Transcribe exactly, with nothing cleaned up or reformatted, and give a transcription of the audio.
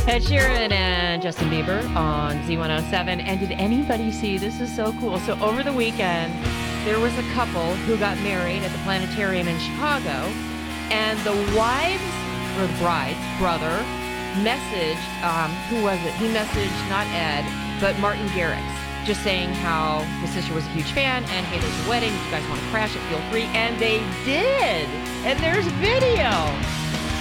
Ed Sheeran and Justin Bieber on Z one oh seven. And did anybody see, this is so cool. So over the weekend, there was a couple who got married at the Planetarium in Chicago. And the wives, or the bride's brother, messaged, um, who was it? He messaged, not Ed, but Martin Garrix, just saying how his sister was a huge fan, and hey, there's a wedding, if you guys want to crash it, feel free. And they did. And there's video.